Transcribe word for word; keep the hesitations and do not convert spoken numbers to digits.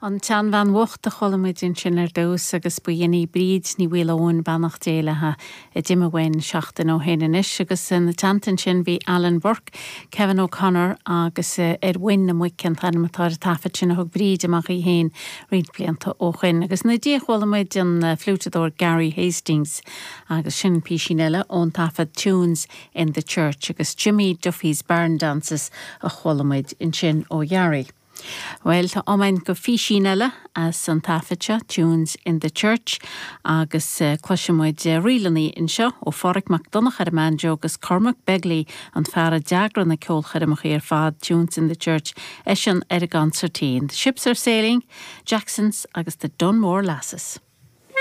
An tean bhean uachta cholamid in sin ar dós agus bu dhéanaí bríd ní bhfuil óin bannach déalathe i dtime bhain seachtain ó héanaan is agus in na teantain sin bhí Alan Burke, Kevin O'Connor agus ar bhain na muicin tanmatá a tafad sin a thug bríd amach í héin riad blianta ó chuin. Agus na dtí cholamid an flútadóir Gary Hastings agus sin pí sin eile ón tafad Tunes in the Church agus Jimmy Duffy's Barn Dances a cholamid in sin ó Yarry. Well, tá omain go fí sin eile as an tafadse Tunes in the Church agus uh, cluisimuid uh, rialaní in seo ó Foric MacDonagh ar a manjo agus Cormac Begley an fear a deagran na ceolchair amach ar fad Tunes in the Church eisian ar a gancertín. The ships are sailing, Jacksons agus the Dunmore Lasses.